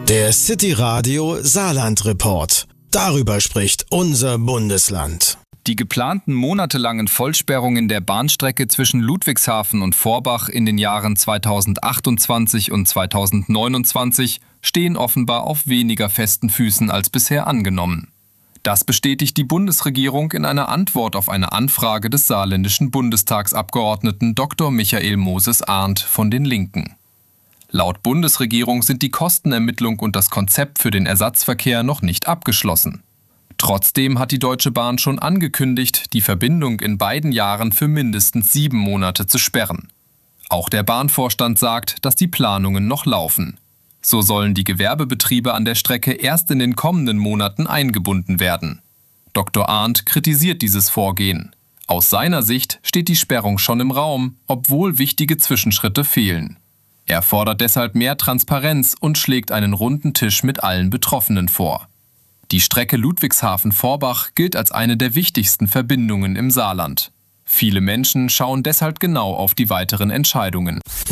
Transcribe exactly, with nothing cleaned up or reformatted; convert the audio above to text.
Der City Radio Saarland Report. Darüber spricht unser Bundesland. Die geplanten monatelangen Vollsperrungen der Bahnstrecke zwischen Ludwigshafen und Vorbach in den Jahren zweitausendachtundzwanzig und zweitausendneunundzwanzig stehen offenbar auf weniger festen Füßen als bisher angenommen. Das bestätigt die Bundesregierung in einer Antwort auf eine Anfrage des saarländischen Bundestagsabgeordneten Doktor Michael Moses-Arndt von den Linken. Laut Bundesregierung sind die Kostenermittlung und das Konzept für den Ersatzverkehr noch nicht abgeschlossen. Trotzdem hat die Deutsche Bahn schon angekündigt, die Verbindung in beiden Jahren für mindestens sieben Monate zu sperren. Auch der Bahnvorstand sagt, dass die Planungen noch laufen. So sollen die Gewerbebetriebe an der Strecke erst in den kommenden Monaten eingebunden werden. Doktor Arndt kritisiert dieses Vorgehen. Aus seiner Sicht steht die Sperrung schon im Raum, obwohl wichtige Zwischenschritte fehlen. Er fordert deshalb mehr Transparenz und schlägt einen runden Tisch mit allen Betroffenen vor. Die Strecke Ludwigshafen-Vorbach gilt als eine der wichtigsten Verbindungen im Saarland. Viele Menschen schauen deshalb genau auf die weiteren Entscheidungen.